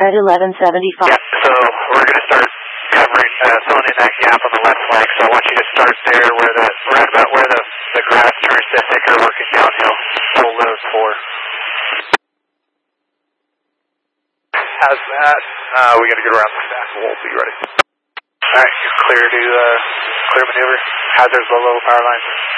at 1175. Yeah, so we're going to start covering, filling in that gap on the left flank. So I want you to start there where right about where the grass turns to thicker, working downhill. Full load 4. How's that? We got to get around the stack. We'll be ready. Alright, you're clear to clear maneuver. Hazards low power lines.